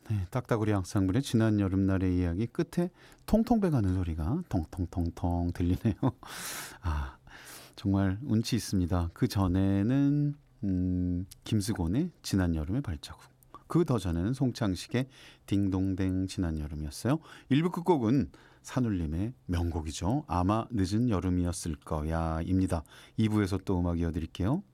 네, 딱따구리 앙상블의 지난 여름날의 이야기 끝에 통통배 가는 소리가 통통통통 들리네요. 아, 정말 운치 있습니다. 그 전에는 김수곤의 지난 여름의 발자국. 그 더 전에는 송창식의 딩동댕 지난 여름이었어요. 1부 끝곡은 산울림의 명곡이죠. 아마 늦은 여름이었을 거야입니다. 2부에서 또 음악 이어드릴게요.